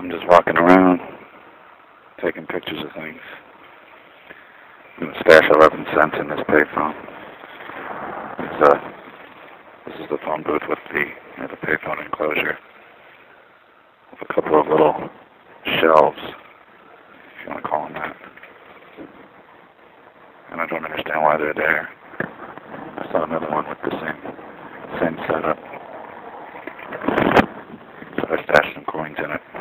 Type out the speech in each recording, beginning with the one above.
I'm just walking around, taking pictures of things. I'm going to stash 11 cents in this payphone. This is the phone booth with the payphone enclosure, with a couple of little shelves, if you want to call them that. And I don't understand why they're there. I saw another one with the same setup. So I stashed some coins in it.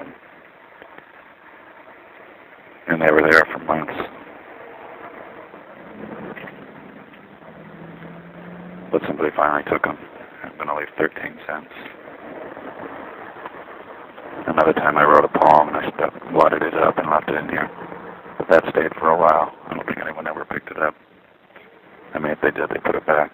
And they were there for months. But somebody finally took them. I'm going to leave 13 cents. Another time I wrote a poem and I wadded it up and left it in here. But that stayed for a while. I don't think anyone ever picked it up. I mean, if they did, they put it back.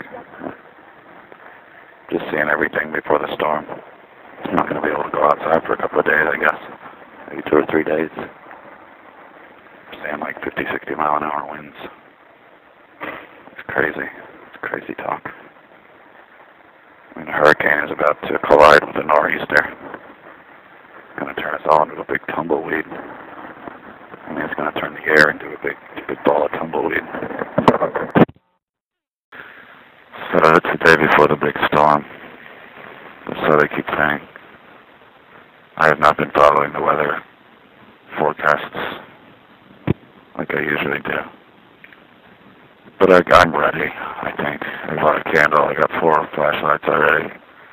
Just seeing everything before the storm. I'm not going to be able to go outside for a couple of days, I guess. Maybe 2 or 3 days. Seeing like 50, 60 mile an hour winds. It's crazy. It's crazy talk. I mean, a hurricane is about to collide with a nor'easter. It's going to turn us all into a big tumbleweed. I mean, it's going to turn the air into a big ball of tumbleweed. So it's the day before the big storm. So they keep saying. I have not been following the weather forecasts like I usually do. But I'm ready, I think. I bought a candle. I got 4 flashlights already.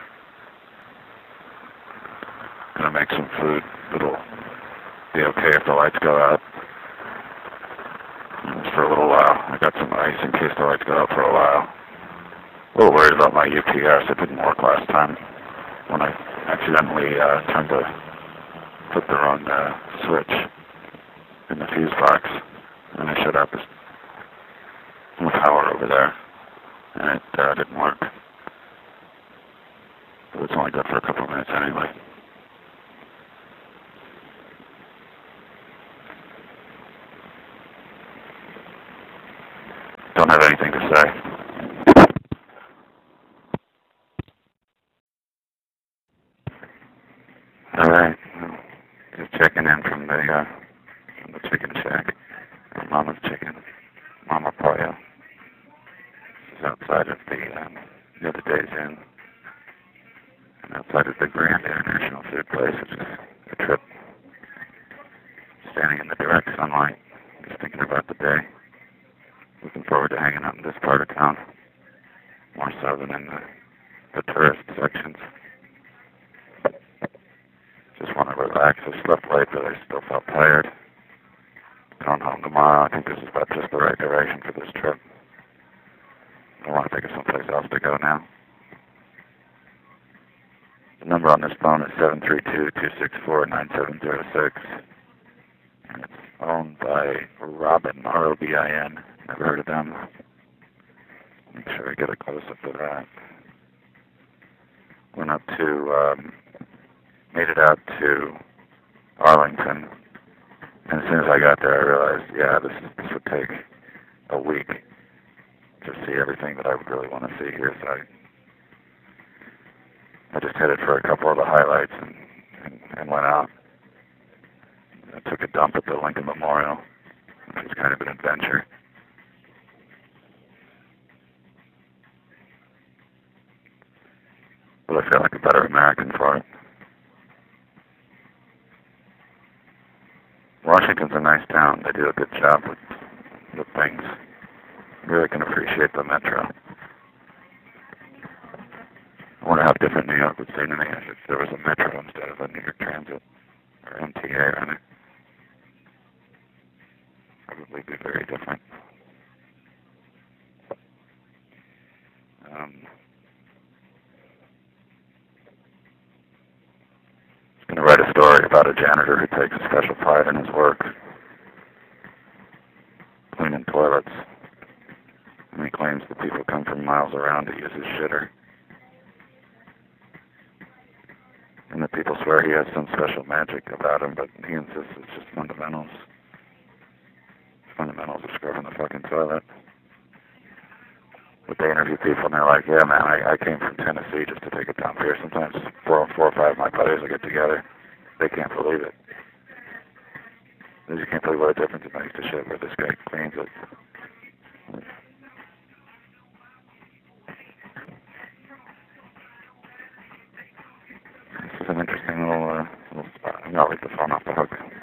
Gonna make some food. It'll be okay if the lights go out. For a little while. I got some ice in case the lights go out for a while. A little worried about my UPS. It didn't work last time when I accidentally put the wrong switch in the fuse box. And I shut up some power over there. And it didn't work. It was only good for a couple of minutes anyway. Don't have anything to say. All right. Just checking in from the chicken shack. Mama's Chicken. Mama Pollo. She's outside of the other Days Inn. And outside of the Grand International Food Place, which is a trip. Standing in the direct sunlight. Just thinking about the day. Looking forward to hanging out in this part of town. More so than in the tourist sections. Just want to relax. I slept late, but I still felt tired. Going home tomorrow. I think this is about just the right direction for this trip. I want to think of someplace else to go now. The number on this phone is 732-264-9706. And it's owned by Robin, R-O-B-I-N. Never heard of them. Make sure I get a close-up of that. Went up to, made it out to Arlington. And as soon as I got there, I realized, yeah, this would take a week to see everything that I would really want to see here. So I just headed for a couple of the highlights and went out. I took a dump at the Lincoln Memorial, which was kind of an adventure. But I feel like a better American for it. Washington's a nice town. They do a good job with things. Really can appreciate the metro. I wonder how different New York would seem to me if there was a metro instead of a New York Transit or MTA on it. Probably be very different. I was going to write a story about a janitor who takes a special pride in his work, cleaning toilets. And he claims that people come from miles around to use his shitter. And that people swear he has some special magic about him, but he insists it's just fundamentals. Fundamentals of scrubbing the fucking toilet. But they interview people and they're like, yeah man, I came from Tennessee just to take a dump here. Sometimes 4 or 5 of my buddies will get together. They can't believe it. I just can't believe what a difference it makes to shit where this guy cleans it. This is an interesting little spot. I'm gonna leave the phone off the hook.